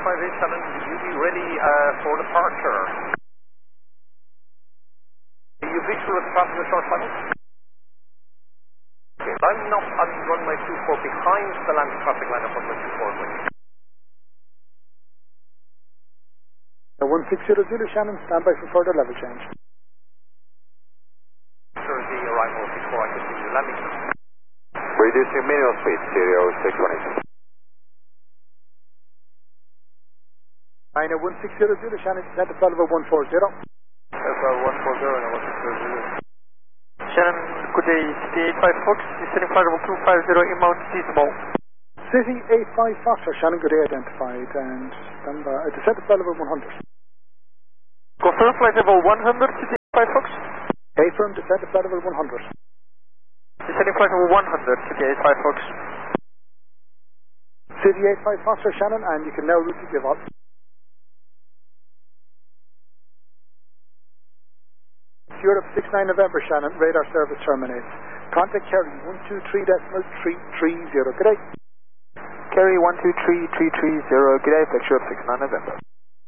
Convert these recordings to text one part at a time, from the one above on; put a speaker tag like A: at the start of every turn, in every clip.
A: 587, will you be ready for departure? Are you visual at the top of the short final? Okay, lining up on runway 24 behind the landing traffic line of runway 24 wing.
B: 160 Zulu Shannon, stand by for further level change.
A: Sure, the arrival before I can see you landing.
C: Reducing minimum speed, stereo 618.
B: China 160 Zulu Shannon, descent to flight level 140.
A: Alpha 140 and 160 Zulu.
D: Shannon, good day, City 85 Fox, descending flight level 250, inbound feasible.
B: City 85 Foxtrot, Shannon, good day identified, and stand by, descent to flight level 100.
D: Confirm flight level 100, City 85 Fox.
B: Affirm, descent to flight level 100.
D: Descending flight level 100, City 85 Fox.
B: City 85 Foxtrot, Shannon, and you can now route to give up. Europe 69 November, Shannon, radar service terminates. Contact Kerry 123.330. Good day.
D: Kerry 123.330, good day, fetch Europe 69 November.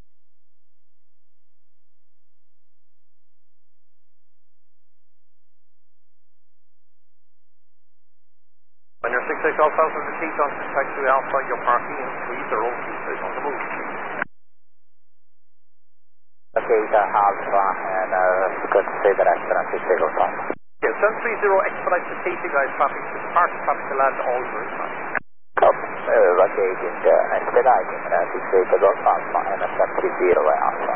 A: When you're 68 Alpha Alpha, repeat on taxi Alpha, your parking in 30 is on the move.
E: Okay, Alpha, and good to say that I'm going to take over.
A: Yes, 730 expedite the KC guys traffic, depart traffic to land all your time.
E: Okay, expediting to say the Alpha, and 730 Alpha.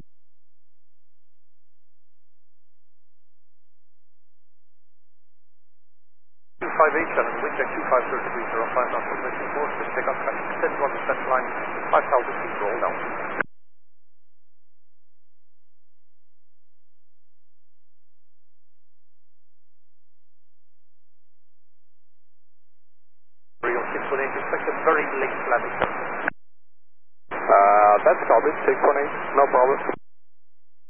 A: 258, wind check 25030, 5 knots from mission course, just take up traffic, descend on the center line, 5,000 feet, roll down. Rio 618, expect a very late landing.
C: That's covered, 618, no problem.